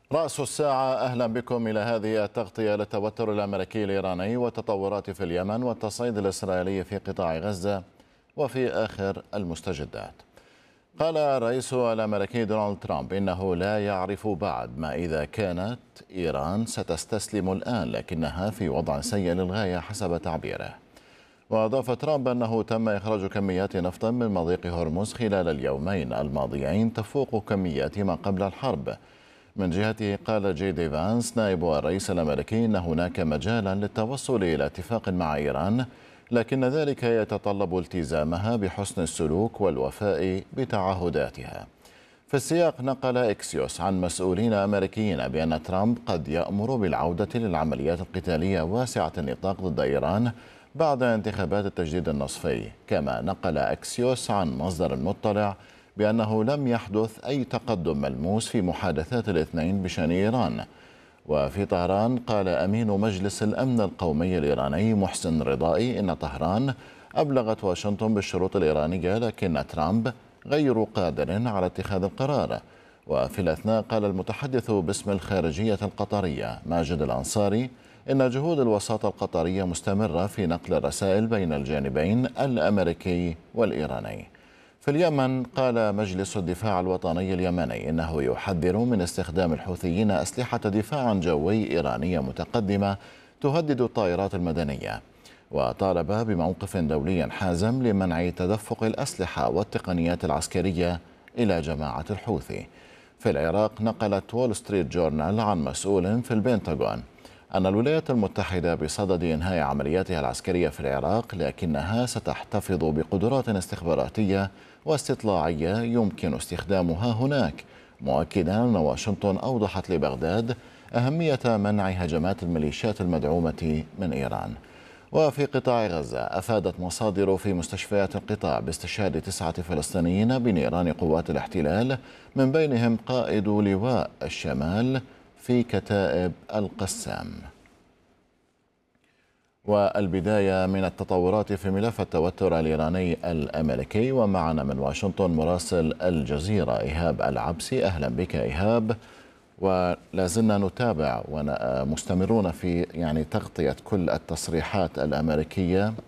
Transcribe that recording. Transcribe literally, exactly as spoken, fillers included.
رأس الساعة، أهلا بكم إلى هذه التغطية للتوتر الأمريكي الإيراني والتطورات في اليمن والتصعيد الإسرائيلي في قطاع غزة وفي آخر المستجدات. قال الرئيس الأمريكي دونالد ترامب إنه لا يعرف بعد ما إذا كانت إيران ستستسلم الآن، لكنها في وضع سيء للغاية حسب تعبيره. وأضاف ترامب أنه تم إخراج كميات نفط من مضيق هرمز خلال اليومين الماضيين تفوق كميات ما قبل الحرب. من جهته قال جي دي فانس نائب الرئيس الأمريكي أن هناك مجالا للتوصل إلى اتفاق مع إيران، لكن ذلك يتطلب التزامها بحسن السلوك والوفاء بتعهداتها. في السياق نقل إكسيوس عن مسؤولين أمريكيين بأن ترامب قد يأمر بالعودة للعمليات القتالية واسعة النطاق ضد إيران بعد انتخابات التجديد النصفي. كما نقل إكسيوس عن مصدر مطلع بأنه لم يحدث أي تقدم ملموس في محادثات الاثنين بشأن إيران. وفي طهران قال أمين مجلس الأمن القومي الإيراني محسن رضائي إن طهران أبلغت واشنطن بالشروط الإيرانية، لكن ترامب غير قادر على اتخاذ القرار. وفي الأثناء قال المتحدث باسم الخارجية القطرية ماجد الأنصاري إن جهود الوساطة القطرية مستمرة في نقل الرسائل بين الجانبين الأمريكي والإيراني. في اليمن قال مجلس الدفاع الوطني اليمني إنه يحذر من استخدام الحوثيين أسلحة دفاع جوي إيرانية متقدمة تهدد الطائرات المدنية، وطالب بموقف دولي حازم لمنع تدفق الأسلحة والتقنيات العسكرية إلى جماعة الحوثي. في العراق نقلت وول ستريت جورنال عن مسؤول في البنتاغون أن الولايات المتحدة بصدد إنهاء عملياتها العسكرية في العراق، لكنها ستحتفظ بقدرات استخباراتية واستطلاعية يمكن استخدامها هناك، مؤكدا أن واشنطن أوضحت لبغداد أهمية منع هجمات الميليشيات المدعومة من إيران. وفي قطاع غزة أفادت مصادر في مستشفيات القطاع باستشهاد تسعة فلسطينيين بنيران قوات الاحتلال، من بينهم قائد لواء الشمال في كتائب القسام. والبداية من التطورات في ملف التوتر الإيراني الأمريكي، ومعنا من واشنطن مراسل الجزيرة إيهاب العبسي. أهلا بك إيهاب. ولازلنا نتابع ومستمرون في يعني تغطية كل التصريحات الأمريكية